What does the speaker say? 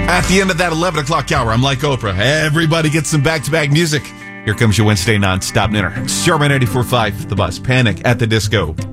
At the end of that 11 o'clock hour, I'm like Oprah. Everybody gets some back-to-back music. Here comes your Wednesday non-stop dinner. Sherman 84.5, The Buzz. Panic at the Disco.